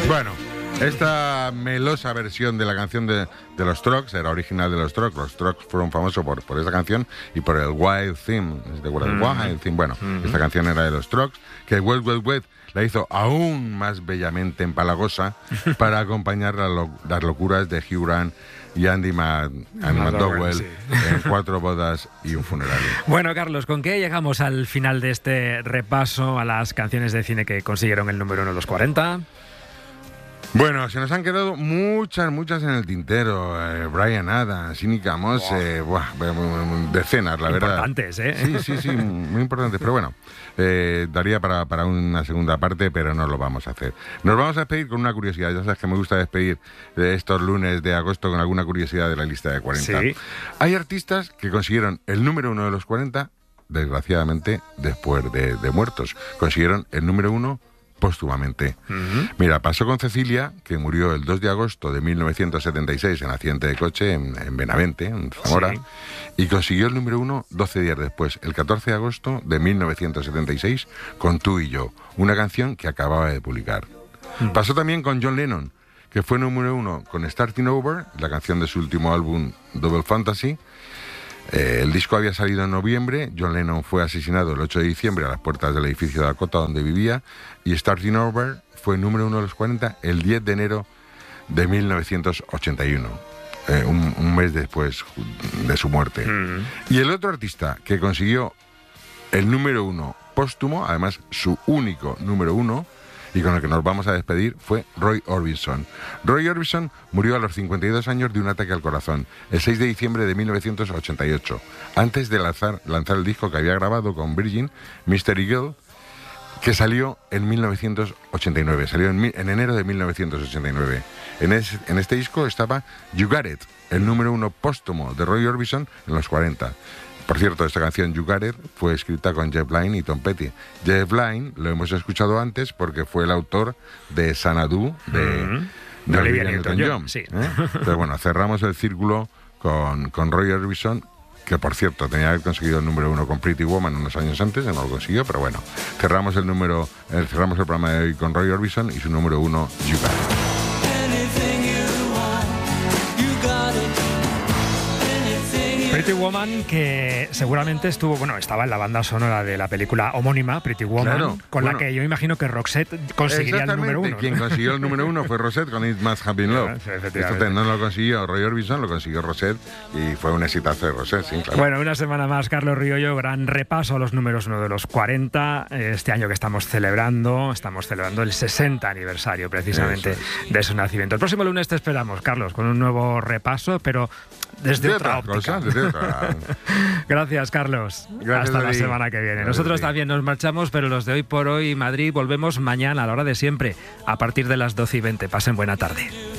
Bueno, esta melosa versión de la canción de los Strokes era original de los Strokes. Los Strokes fueron famosos por esta canción y por el Wild Theme. ¿Te acuerdas? Wild Theme. Bueno, esta canción era de los Strokes, que Wet Wet Wet la hizo aún más bellamente empalagosa para acompañar las locuras de Hugh Grant y Andy McDowell, sí, en 4 bodas y un funeral. Bueno, Carlos, ¿con qué llegamos al final de este repaso a las canciones de cine que consiguieron el número 1 de los 40? Bueno, se nos han quedado muchas en el tintero. Bryan Adams, Inica Mose, decenas, la verdad. Importantes, ¿eh? Sí, muy importantes. Pero bueno, daría para una segunda parte, pero no lo vamos a hacer. Nos vamos a despedir con una curiosidad. Ya sabes que me gusta despedir de estos lunes de agosto con alguna curiosidad de la lista de 40. Sí. Hay artistas que consiguieron el número 1 de los 40, desgraciadamente, después de muertos. Consiguieron el número 1 póstumamente. Mira, pasó con Cecilia, que murió el 2 de agosto de 1976 en accidente de coche en Benavente, en Zamora, sí, y consiguió el número 1 12 días después, el 14 de agosto de 1976, con Tú y yo, una canción que acababa de publicar. Pasó también con John Lennon, que fue número 1 con Starting Over, la canción de su último álbum Double Fantasy. El disco había salido en noviembre. John Lennon fue asesinado el 8 de diciembre a las puertas del edificio de Dakota donde vivía, y Starting Over fue número 1 de los 40 el 10 de enero de 1981, un mes después de su muerte. Y el otro artista que consiguió el número 1 póstumo, además su único número 1, y con el que nos vamos a despedir, fue Roy Orbison. Roy Orbison murió a los 52 años de un ataque al corazón, el 6 de diciembre de 1988, antes de lanzar el disco que había grabado con Virgin, Mystery Girl, que salió en 1989, salió en enero de 1989. En este disco estaba You Got It, el número 1 póstumo de Roy Orbison en los 40. Por cierto, esta canción You Got It fue escrita con Jeff Lynne y Tom Petty. Jeff Lynne lo hemos escuchado antes porque fue el autor de Xanadu de Olivia Newton-John. Sí. Pero bueno, cerramos el círculo con Roy Orbison, que por cierto tenía que haber conseguido el número 1 con Pretty Woman unos años antes, no lo consiguió, pero bueno, cerramos el programa de hoy con Roy Orbison y su número 1, You Got It. Pretty Woman, que seguramente estaba en la banda sonora de la película homónima, Pretty Woman, claro, con la que yo imagino que Roxette conseguiría el número 1. Quien consiguió el número 1 fue Roxette con It Must Have Been Love. Esto no lo consiguió Roy Orbison, lo consiguió Roxette y fue un exitazo de Roxette, sí, claro. Bueno, una semana más, Carlos Riollo, gran repaso a los números 1 de los 40. Este año que estamos celebrando el 60 aniversario precisamente de su nacimiento. El próximo lunes te esperamos, Carlos, con un nuevo repaso, pero desde otra óptica. Gracias, Carlos. Gracias. Hasta la semana que viene. Nosotros también nos marchamos, pero los de Hoy por Hoy Madrid volvemos mañana a la hora de siempre, a partir de las 12:20. Pasen buena tarde.